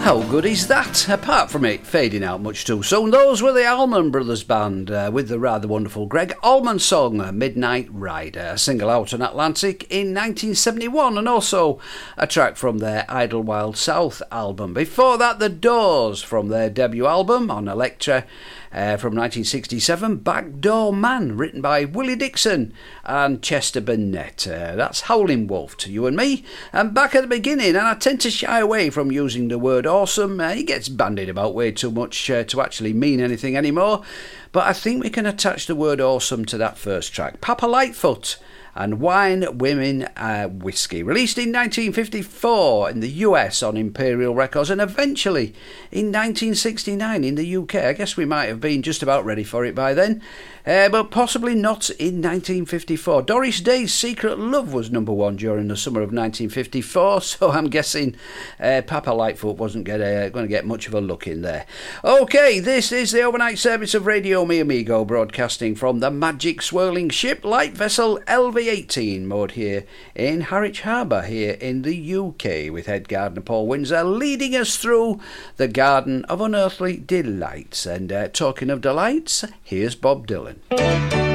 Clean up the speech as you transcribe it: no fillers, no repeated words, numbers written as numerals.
How good is that? Apart from it fading out much too soon, those were the Allman Brothers Band with the rather wonderful Greg Allman song Midnight Rider, a single out on Atlantic in 1971, and also a track from their Idlewild South album. Before that, The Doors from their debut album on Elektra from 1967, Backdoor Man, written by Willie Dixon and Chester Burnett. That's Howlin' Wolf to you and me. And back at the beginning, and I tend to shy away from using the word awesome. It gets bandied about way too much to actually mean anything anymore. But I think we can attach the word awesome to that first track. Papa Lightfoot and Wine, Women, Whiskey, released in 1954 in the US on Imperial Records, and eventually in 1969 in the UK. I guess we might have been just about ready for it by then, but possibly not in 1954. Doris Day's Secret Love was number one during the summer of 1954, so I'm guessing Papa Lightfoot wasn't going to get much of a look in there. Okay, this is the overnight service of Radio Mi Amigo, broadcasting from the magic swirling ship light vessel LV-18, moored here in Harwich Harbour here in the UK, with head gardener Paul Windsor leading us through the garden of unearthly delights. And talking of delights, here's Bob Dylan.